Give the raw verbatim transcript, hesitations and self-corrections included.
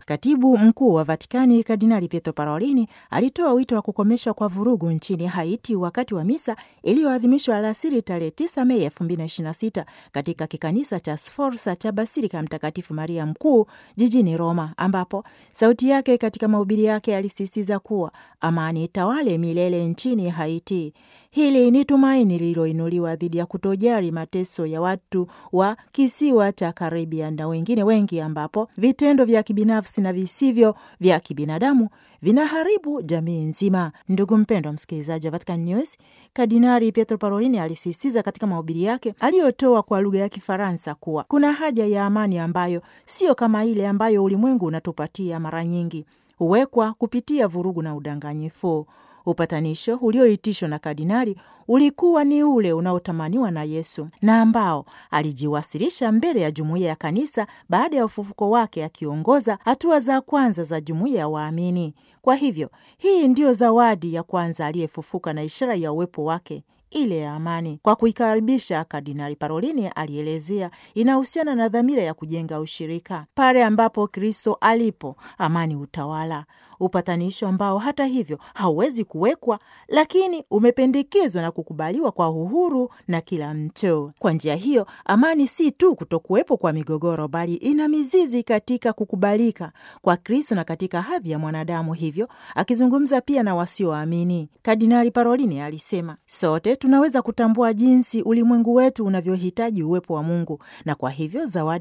Katibu mkuu wa Vatikani Kardinali Pietro Parolini alitoa wito wa kukomeshwa kwa vurugu nchini Haiti wakati wa misa iliyoadhimishwa alasiri tarehe tisa Mei elfu mbili na ishirini na sita katika kikanisa cha Sforza cha Basilika Mtakatifu Maria Mkuu jijini Roma, ambapo sauti yake katika mahubiri yake alisisitiza kuwa amani itawale milele nchini Haiti. Hili ni tumaini lililoinuliwa dhidi ya kutojali mateso ya watu wa kisiwa cha Caribbean na wengine wengi, ambapo vitendo vya kibinafsi na visivyo vya kibinadamu vinaharibu jamii nzima. Ndugu mpendwa msikilizaji wa Vatican News, Kardinali Pietro Parolini alisisitiza katika mahubiri yake aliyotoa kwa lugha ya Kifaransa kuwa kuna haja ya amani ambayo sio kama ile ambayo ulimwengu unatupatia mara nyingi, huwekwa kupitia vurugu na udanganyifu. Upatanisho ulioitishwa na kardinali ulikuwa ni ule unaotamaniwa na Yesu na ambao alijiwasilisha mbele ya jumuiya ya kanisa baada ya ufufuko wake, akiongoza hatua za kwanza za jumuiya ya waamini. Kwa hivyo, hii ndiyo zawadi ya kwanza aliyefufuka na ishara ya uwepo wake, ile ya amani. Kwa kuikaribisha, Kardinali Parolini alielezea inahusiana na dhamira ya kujenga ushirika. Pale ambapo Kristo alipo, amani utawala. Upatanisho ambao hata hivyo hauwezi kuwekwa, lakini umependekezwa na kukubaliwa kwa uhuru na kila mtu. Kwa njia hiyo, amani si tu kutokuwepo kwa migogoro, bali ina mizizi katika kukubalika kwa Kristo na katika hadhi ya mwanadamu. Hivyo, akizungumza pia na wasioamini, Kardinali Parolini alisema, sote tunaweza kutambua jinsi ulimwengu wetu unavyohitaji uwepo wa Mungu, na kwa hivyo zawadi